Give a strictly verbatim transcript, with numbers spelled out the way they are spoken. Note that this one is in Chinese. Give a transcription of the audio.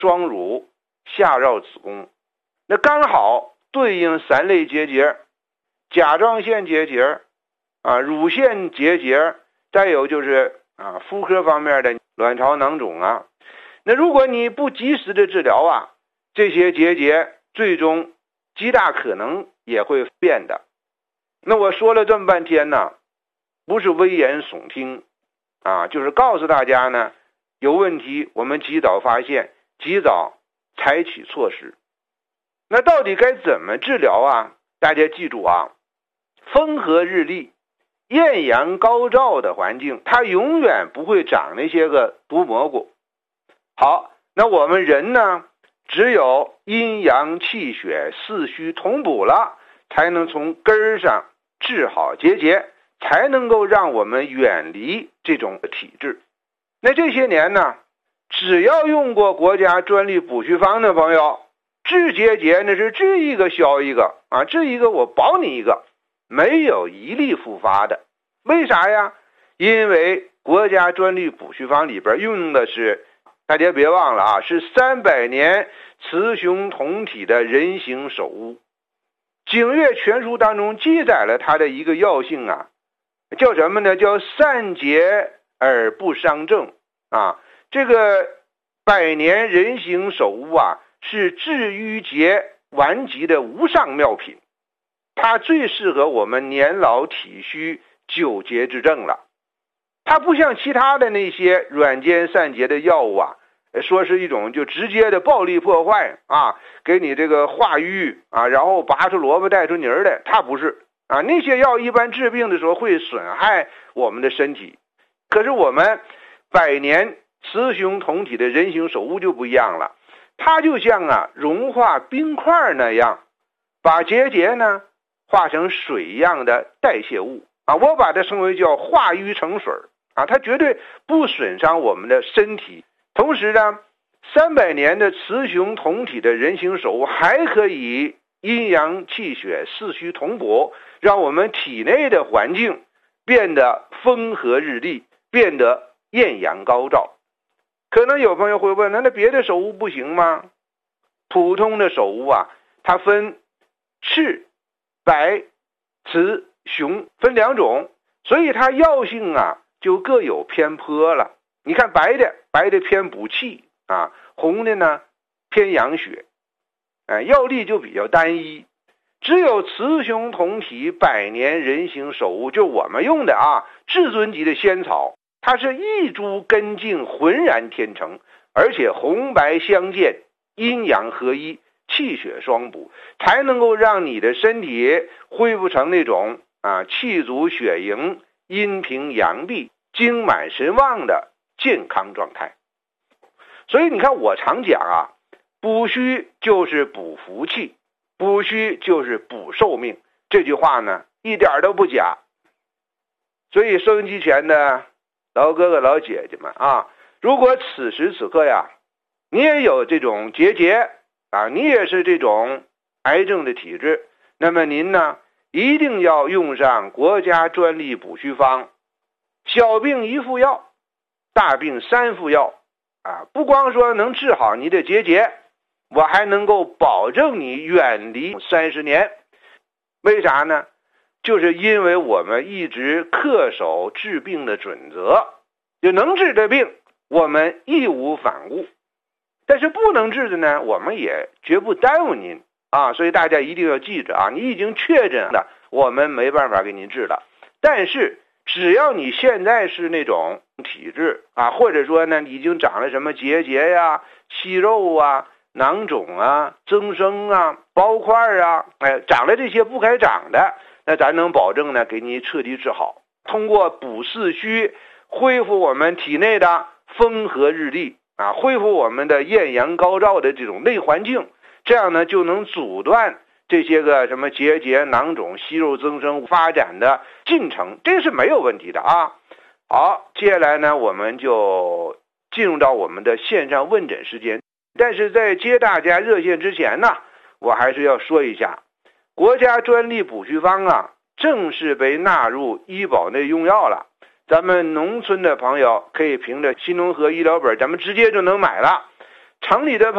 双乳、下绕子宫，那刚好对应三类结节：甲状腺结节啊、乳腺结节，再有就是啊妇科方面的卵巢囊肿啊。那如果你不及时的治疗啊，这些结节最终极大可能也会变的。那我说了这么半天呢，不是危言耸听啊，就是告诉大家呢，有问题我们及早发现，及早采取措施。那到底该怎么治疗啊？大家记住啊，风和日丽、艳阳高照的环境，它永远不会长那些个毒蘑菇。好，那我们人呢，只有阴阳气血四虚同补了，才能从根儿上治好结节，才能够让我们远离这种体质。那这些年呢，只要用过国家专利补虚方的朋友，治结节那是治一个消一个啊，治一个我保你一个，没有一例复发的。为啥呀？因为国家专利补虚方里边用的是，大家别忘了啊，是三百年雌雄同体的人形首乌。景岳全书当中记载了它的一个药性啊，叫什么呢？叫散结而不伤正啊。这个百年人形首乌啊，是治淤结顽疾的无上妙品，它最适合我们年老体虚久结之症了。它不像其他的那些软坚散结的药物啊，说是一种就直接的暴力破坏啊，给你这个化瘀啊，然后拔出萝卜带出泥儿的，它不是啊。那些药一般治病的时候会损害我们的身体，可是我们百年雌雄同体的人形首乌就不一样了，它就像啊融化冰块那样，把结节呢化成水一样的代谢物啊，我把它称为叫化瘀成水啊，它绝对不损伤我们的身体。同时呢，三百年的雌雄同体的人形首乌还可以阴阳气血四虚同补，让我们体内的环境变得风和日丽，变得艳阳高照。可能有朋友会问，那那别的首乌不行吗？普通的首乌啊，它分赤、白、雌、雄分两种，所以它药性啊就各有偏颇了。你看白的，白的偏补气啊，红的呢偏养血，哎，药力就比较单一。只有雌雄同体百年人形首乌，就我们用的啊，至尊级的仙草，它是一株根茎浑然天成，而且红白相间，阴阳合一，气血双补，才能够让你的身体恢复成那种啊气足血盈、阴平阳闭、精满神旺的健康状态。所以你看我常讲啊，补虚就是补福气，补虚就是补寿命，这句话呢一点都不假。所以收音机前的老哥哥老姐姐们啊，如果此时此刻呀，你也有这种结节啊，你也是这种癌症的体质，那么您呢一定要用上国家专利补虚方，小病一副药，大病三副药啊，不光说能治好你的结节，我还能够保证你远离三十年。为啥呢？就是因为我们一直恪守治病的准则，就能治的病我们义无反顾，但是不能治的呢，我们也绝不耽误您啊。所以大家一定要记着啊，你已经确诊了，我们没办法给您治了，但是只要你现在是那种体质啊，或者说呢已经长了什么结节呀、息肉啊、囊肿啊、增生啊、包块啊，哎，长了这些不该长的，那咱能保证呢给你彻底治好。通过补四虚，恢复我们体内的风和日丽啊，恢复我们的艳阳高照的这种内环境，这样呢就能阻断这些个什么结节、囊肿、息肉增生发展的进程，这是没有问题的啊。好，接下来呢我们就进入到我们的线上问诊时间。但是在接大家热线之前呢，我还是要说一下，国家专利补虚方啊正式被纳入医保内用药了。咱们农村的朋友可以凭着新农合医疗本，咱们直接就能买了。城里的朋友